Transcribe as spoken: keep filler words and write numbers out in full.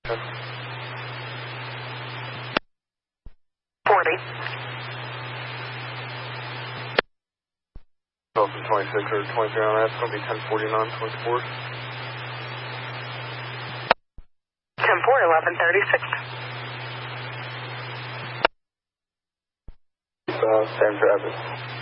forty. Delta twenty-six or twenty-three on that, it's going to be ten forty-nine twenty-four. ten four, eleven thirty-six. Uh, San Travis.